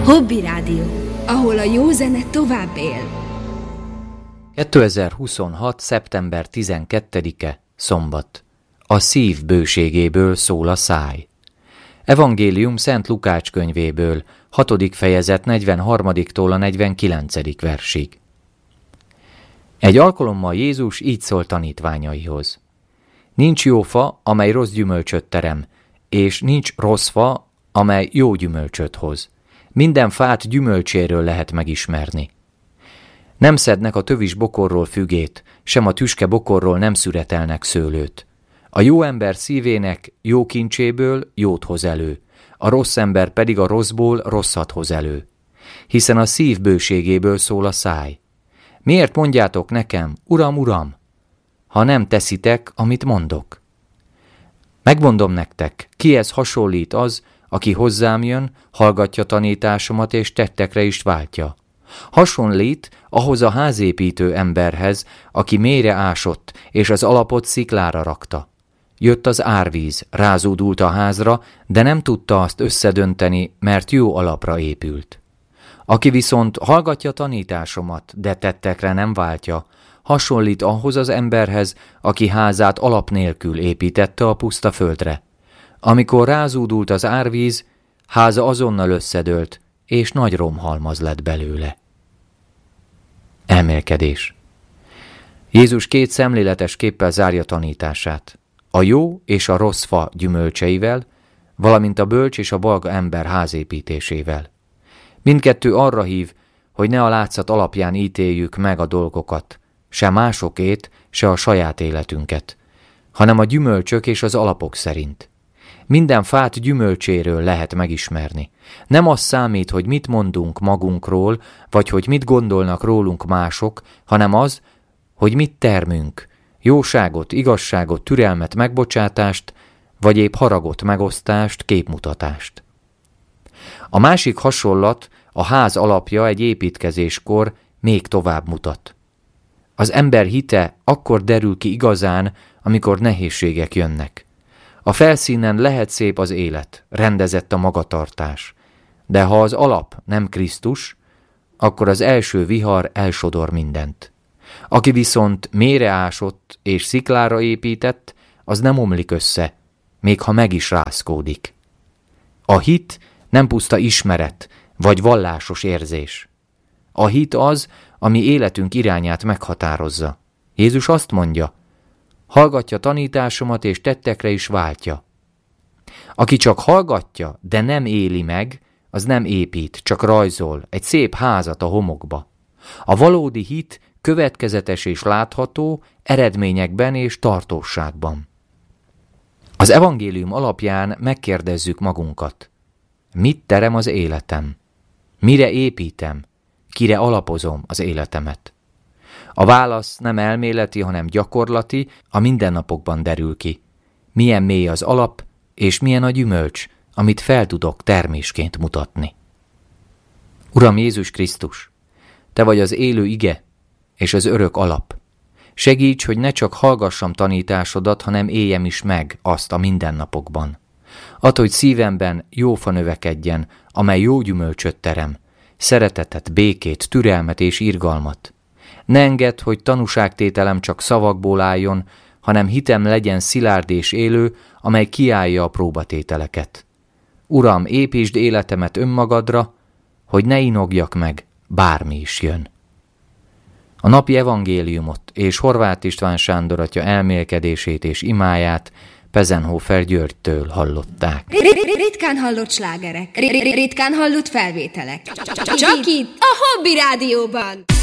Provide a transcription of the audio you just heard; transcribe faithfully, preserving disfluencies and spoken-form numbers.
Hobby Rádió, ahol a jó zene tovább él. kétezer-huszonhat. szeptember tizenkettedike, szombat. A szív bőségéből szól a száj. Evangélium Szent Lukács könyvéből, hatodik fejezet negyvenharmadiktól a negyvenkilencedik versig. Egy alkalommal Jézus így szólt tanítványaihoz. Nincs jó fa, amely rossz gyümölcsöt terem, és nincs rossz fa, amely jó gyümölcsöt hoz. Minden fát gyümölcséről lehet megismerni. Nem szednek a tövis bokorról fügét, sem a tüske bokorról nem szüretelnek szőlőt. A jó ember szívének jó kincséből jót hoz elő, a rossz ember pedig a rosszból rosszat hoz elő. Hiszen a szív bőségéből szól a száj. Miért mondjátok nekem, Uram, Uram, ha nem teszitek, amit mondok? Megmondom nektek, kihez hasonlít az, aki hozzám jön, hallgatja tanításomat és tettekre is váltja. Hasonlít ahhoz a házépítő emberhez, aki mélyre ásott, és az alapot sziklára rakta. Jött az árvíz, rázódult a házra, de nem tudta azt összedönteni, mert jó alapra épült. Aki viszont hallgatja tanításomat, de tettekre nem váltja, hasonlít ahhoz az emberhez, aki házát alap nélkül építette a puszta földre. Amikor rázúdult az árvíz, háza azonnal összedőlt, és nagy romhalmaz lett belőle. Elmélkedés. Jézus két szemléletes képpel zárja tanítását. A jó és a rossz fa gyümölcseivel, valamint a bölcs és a balga ember házépítésével. Mindkettő arra hív, hogy ne a látszat alapján ítéljük meg a dolgokat, se másokét, se a saját életünket, hanem a gyümölcsök és az alapok szerint. Minden fát gyümölcséről lehet megismerni. Nem az számít, hogy mit mondunk magunkról, vagy hogy mit gondolnak rólunk mások, hanem az, hogy mit termünk, jóságot, igazságot, türelmet, megbocsátást, vagy épp haragot, megosztást, képmutatást. A másik hasonlat, a ház alapja egy építkezéskor még tovább mutat. Az ember hite akkor derül ki igazán, amikor nehézségek jönnek. A felszínen lehet szép az élet, rendezett a magatartás, de ha az alap nem Krisztus, akkor az első vihar elsodor mindent. Aki viszont mélyre ásott és sziklára épített, az nem omlik össze, még ha meg is rázkódik. A hit nem puszta ismeret vagy vallásos érzés. A hit az, ami életünk irányát meghatározza. Jézus azt mondja, hallgatja tanításomat és tettekre is váltja. Aki csak hallgatja, de nem éli meg, az nem épít, csak rajzol egy szép házat a homokba. A valódi hit következetes és látható eredményekben és tartóságban. Az evangélium alapján megkérdezzük magunkat. Mit terem az életem? Mire építem? Kire alapozom az életemet? A válasz nem elméleti, hanem gyakorlati, a mindennapokban derül ki. Milyen mély az alap, és milyen a gyümölcs, amit fel tudok termésként mutatni. Uram Jézus Krisztus, Te vagy az élő ige és az örök alap. Segíts, hogy ne csak hallgassam tanításodat, hanem éljem is meg azt a mindennapokban. Add, hogy szívemben jó fa növekedjen, amely jó gyümölcsöt terem, szeretetet, békét, türelmet és irgalmat. Ne engedd, hogy tanúságtételem csak szavakból álljon, hanem hitem legyen szilárd és élő, amely kiállja a próbatételeket. Uram, építsd életemet önmagadra, hogy ne inogjak meg, bármi is jön. A napi evangéliumot és Horváth István Sándor atya elmélkedését és imáját Pezenhofer Györgytől hallották. Ritkán hallott slágerek, ritkán hallott felvételek. Csak itt a Hobby Rádióban.